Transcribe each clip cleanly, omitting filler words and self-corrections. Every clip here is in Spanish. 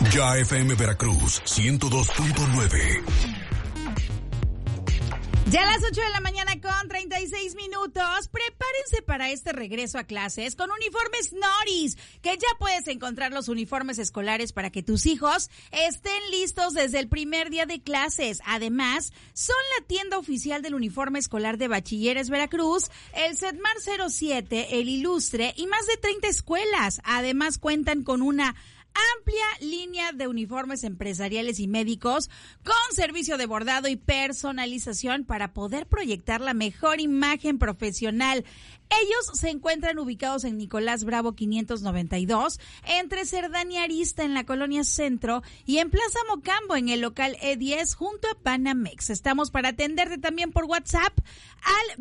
Ya FM Veracruz, 102.9. Ya a las 8 de la mañana con 36 minutos, prepárense para este regreso a clases con Uniformes Noris, que ya puedes encontrar los uniformes escolares para que tus hijos estén listos desde el primer día de clases. Además, son la tienda oficial del uniforme escolar de Bachilleres Veracruz, el Setmar 07, el Ilustre y más de 30 escuelas. Además, cuentan con una amplia línea de uniformes empresariales y médicos con servicio de bordado y personalización para poder proyectar la mejor imagen profesional. Ellos se encuentran ubicados en Nicolás Bravo 592, entre Cerdán y Arista en la Colonia Centro y en Plaza Mocambo en el local E10 junto a Banamex. Estamos para atenderte también por WhatsApp al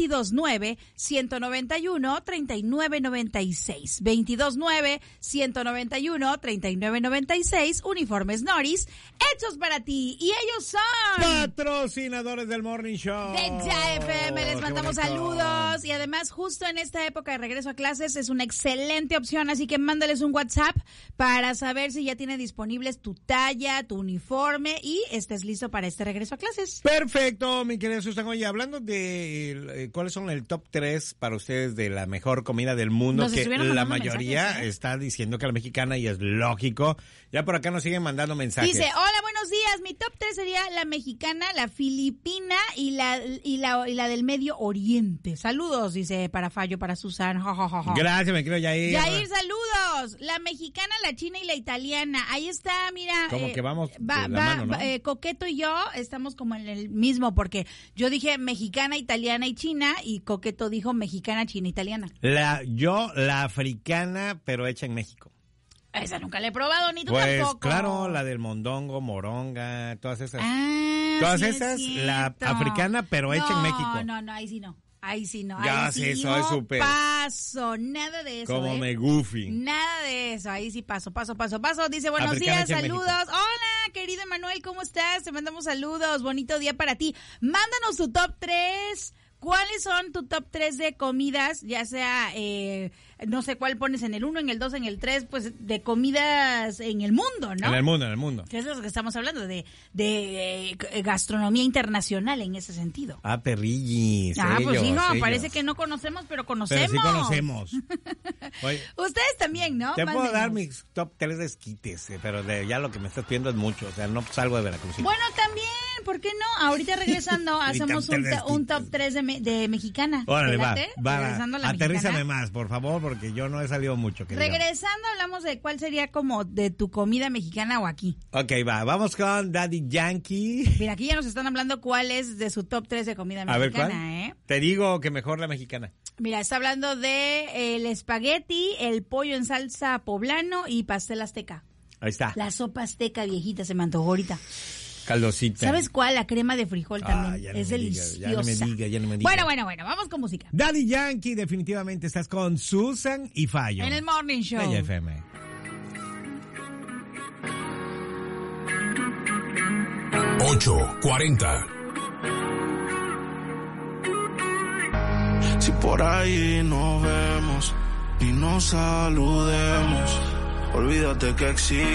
229-191-3996. 229-191-3996. Uniformes Noris, hechos para ti. Y ellos son patrocinadores del Morning Show de Ya FM. Les mandamos saludos y además justo en esta época de regreso a clases es una excelente opción, así que mándales un WhatsApp para saber si ya tiene disponibles tu talla, tu uniforme y estés listo para este regreso a clases. Perfecto, mi querida Susan. Oye, hablando de cuáles son el top 3 para ustedes de la mejor comida del mundo, que la mayoría está diciendo que la mexicana y es lógico. Ya por acá nos siguen mandando mensajes. Dice, hola, buenos días, mi top 3 sería la mexicana, la filipina y la del Medio Oriente. Saludos, dice para Fallo, para Susan. Gracias, me quiero Yair. Yair, saludos. La mexicana, la china y la italiana. Ahí está, mira. Como que vamos de la mano, ¿no? Coqueto y yo estamos como en el mismo, porque yo dije mexicana, italiana y china, y Coqueto dijo mexicana, china, italiana. La africana, pero hecha en México. Esa nunca la he probado, ni tú pues, tampoco. Claro, la del mondongo, moronga, todas esas. Todas esas, la africana, pero hecha en México. No, ahí sí no. Ahí sí no. Ya ahí sí sí, no soy súper. Paso, nada de eso. Como me goofy. Nada de eso. Ahí sí paso. Dice, buenos africana días, saludos. Hola, querido Emanuel, ¿cómo estás? Te mandamos saludos. Bonito día para ti. Mándanos tu top 3. ¿Cuáles son tu top 3 de comidas? Ya sea, no sé cuál pones en el 1, en el 2, en el 3, pues de comidas en el mundo, ¿no? En el mundo. Que es lo que estamos hablando, de gastronomía internacional en ese sentido. Perrillis. Pues sí, no, parece que no conocemos, pero conocemos. Pero sí conocemos. Oye, ustedes también, ¿no? Te puedo dar mis top 3 de esquites, pero ya lo que me estás pidiendo es mucho, o sea, no salgo de Veracruz. Bueno, también, ¿por qué no? Ahorita regresando hacemos un top 3 de mexicana. Órale, va. Aterrízame mexicana. Más, por favor, porque yo no he salido mucho. Regresando hablamos de cuál sería como de tu comida mexicana o aquí. Ok, vamos con Daddy Yankee. Mira, aquí ya nos están hablando cuál es de su top 3 de comida mexicana. A ver, ¿cuál? Te digo que mejor la mexicana. Mira, está hablando de el espagueti, el pollo en salsa poblano y pastel azteca. Ahí está. La sopa azteca viejita, se me antojó ahorita. Caldosita. ¿Sabes cuál? La crema de frijol también. Es deliciosa. Ya no me diga. Bueno, vamos con música. Daddy Yankee, definitivamente estás con Susan y Fallo. En el Morning Show. De FM. 8:40. Si por ahí nos vemos y nos saludemos, olvídate que existe.